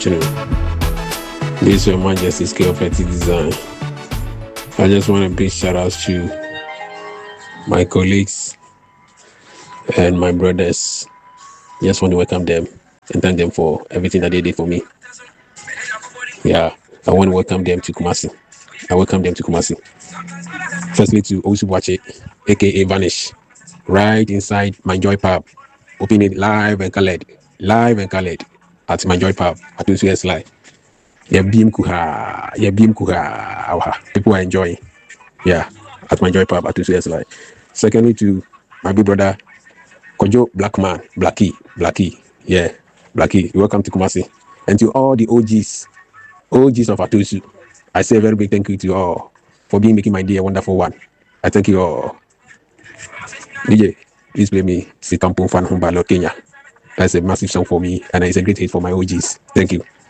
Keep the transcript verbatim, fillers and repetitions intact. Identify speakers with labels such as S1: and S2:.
S1: This is your Majesty Scale Petty Design. I just want a big shout out to my colleagues and my brothers. Just want to welcome them and thank them for everything that they did for me. Yeah, I want to welcome them to Kumasi. I welcome them to Kumasi. Firstly to Osubuache, aka Vanish, right inside my Joy Pub. Open it live and colored. Live and colored at my Joy Pub at two S Live. Yeah, beam kuha, yeah, beam kuha. Awha. People are enjoying. Yeah, at my Joy Pub at two S Live. Secondly to my big brother, Kojo Blackman, Blackie, Blackie. Yeah, Blackie. Welcome to Kumasi. And to all the O Gs, O Gs of Atusu, I say a very big thank you to you all for being making my day a wonderful one. I thank you all. D J, please play me Sitampon Fan Humbalo Kenya. That's a massive song for me, and it's a great hit for my O Gs. Thank you.